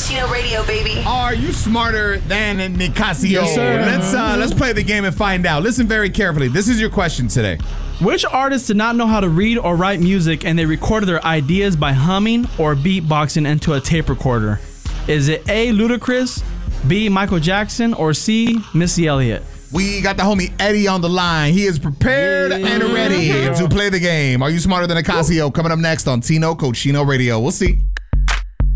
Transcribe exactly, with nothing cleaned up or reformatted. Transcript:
Chino Radio, baby. Are you smarter than Nicasio? Yes, sir. Let's uh, let's play the game and find out. Listen very carefully. This is your question today. Which artist did not know how to read or write music and they recorded their ideas by humming or beatboxing into a tape recorder? Is it A, Ludacris, B, Michael Jackson, or C, Missy Elliott? We got the homie Eddie on the line. He is prepared Yeah. and ready to play the game. Are you smarter than Nicasio? Coming up next on Tino Cochino Radio. We'll see.